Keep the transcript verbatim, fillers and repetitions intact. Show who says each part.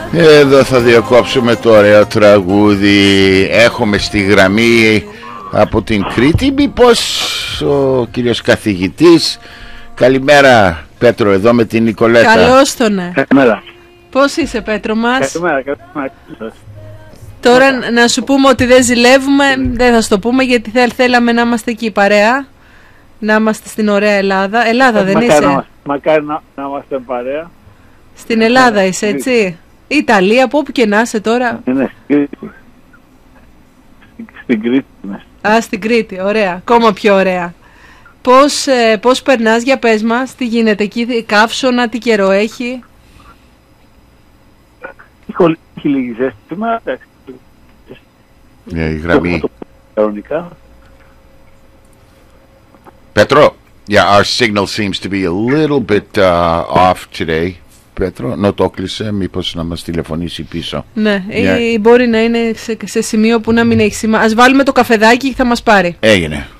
Speaker 1: Εδώ θα διακόψουμε το ωραίο τραγούδι. Έχουμε στη γραμμή από την Κρήτη μήπως ο κύριος καθηγητής? Καλημέρα Πέτρο, εδώ με την Νικολέτα.
Speaker 2: Καλώς τον.
Speaker 3: Καλημέρα.
Speaker 2: Πώς είσαι Πέτρο μας?
Speaker 3: Καλημέρα, καλημέρα.
Speaker 2: Τώρα να σου πούμε ότι δεν ζηλεύουμε, δεν θα σου το πούμε γιατί θέλ, θέλαμε να είμαστε εκεί παρέα. Να είμαστε στην ωραία Ελλάδα. Ελλάδα δεν
Speaker 3: μακάρι
Speaker 2: είσαι?
Speaker 3: Να, μακάρι να, να είμαστε παρέα.
Speaker 2: Στην Ελλάδα είσαι έτσι? Ιταλία, από όπου και να είσαι τώρα.
Speaker 3: Είναι στην Κρήτη. Ναι.
Speaker 2: Α, στην Κρήτη, ωραία. Ακόμα πιο ωραία. Πώς, ε, πώς περνάς, για πες μας, τι γίνεται εκεί, καύσωνα, τι καιρό έχει?
Speaker 3: Έχει λίγη ζέστη σήμερα, εντάξει.
Speaker 1: Ναι, η γραμμή.
Speaker 3: Κανονικά.
Speaker 1: Πέτρο, yeah, our signal seems to be a little bit uh, off today. Πέτρο, να το κλείσε, μήπως να μας τηλεφωνήσει πίσω.
Speaker 2: Ναι,
Speaker 1: Yeah.
Speaker 2: ή μπορεί να είναι σε, σε σημείο που να μην έχει σημασία. Ας βάλουμε το καφεδάκι και θα μας πάρει.
Speaker 1: Έγινε.